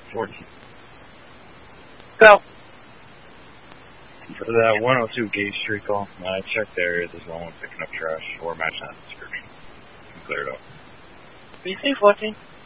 14. Go. For the 102 gauge street call, I checked the area. There's no one picking up trash or matching that description. Clear it up. BC 14.